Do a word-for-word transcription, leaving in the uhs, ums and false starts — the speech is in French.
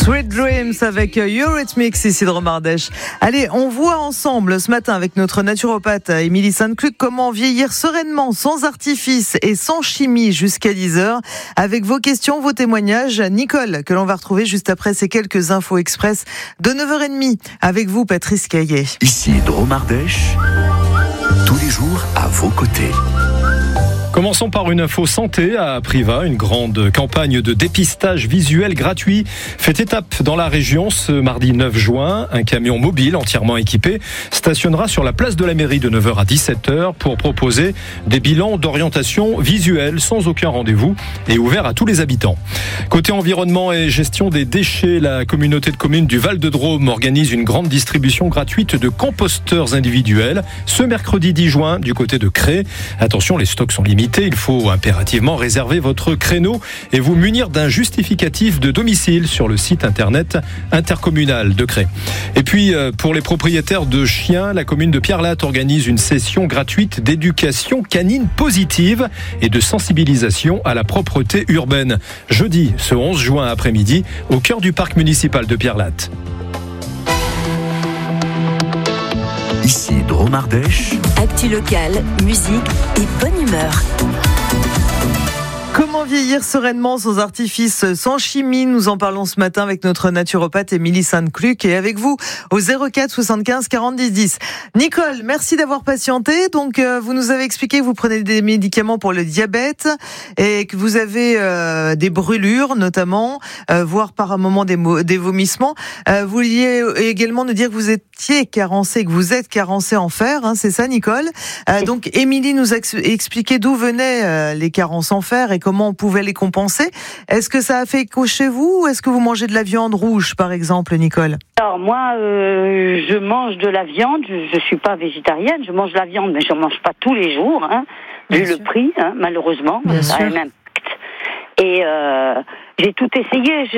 Sweet Dreams avec Eurythmics ici de Romardèche. Allez, on voit ensemble ce matin avec notre naturopathe Émilie Sainte-Cluc comment vieillir sereinement, sans artifice et sans chimie jusqu'à dix heures. Avec vos questions, vos témoignages, Nicole, que l'on va retrouver juste après ces quelques infos express de neuf heures trente. Avec vous, Patrice Caillet. Ici de Romardèche, tous les jours à vos côtés. Commençons par une info santé à Privas. Une grande campagne de dépistage visuel gratuit fait étape dans la région ce mardi neuf juin. Un camion mobile entièrement équipé stationnera sur la place de la mairie de neuf heures à dix-sept heures pour proposer des bilans d'orientation visuelle sans aucun rendez-vous et ouvert à tous les habitants. Côté environnement et gestion des déchets, la communauté de communes du Val-de-Drôme organise une grande distribution gratuite de composteurs individuels ce mercredi dix juin du côté de Cré. Attention, les stocks sont limités. Il faut impérativement réserver votre créneau et vous munir d'un justificatif de domicile sur le site internet intercommunal de Cré. Et puis, pour les propriétaires de chiens, la commune de Pierrelatte organise une session gratuite d'éducation canine positive et de sensibilisation à la propreté urbaine. Jeudi, ce onze juin après-midi, au cœur du parc municipal de Pierrelatte. Ici de Romardèche. Actu locale, musique et bonne humeur. Comment vieillir sereinement, sans artifice, sans chimie? Nous en parlons ce matin avec notre naturopathe Émilie Sainte-Cluc et avec vous au zéro quatre soixante-quinze quarante dix dix. Nicole, merci d'avoir patienté. Donc, euh, vous nous avez expliqué que vous prenez des médicaments pour le diabète et que vous avez euh, des brûlures, notamment, euh, voire par un moment des, mo- des vomissements. Euh, vous vouliez également nous dire que vous étiez carencé, que vous êtes carencé en fer, hein, c'est ça, Nicole? euh, Donc, Émilie nous a ex- expliqué d'où venaient euh, les carences en fer et comment on pouvait les compenser. Est-ce que ça a fait écho chez vous ou est-ce que vous mangez de la viande rouge, par exemple, Nicole? Alors moi, euh, je mange de la viande, je ne suis pas végétarienne, je mange de la viande, mais je ne mange pas tous les jours, hein, vu le prix, hein, malheureusement, Bien ça a sûr. un impact. Et euh, j'ai tout essayé,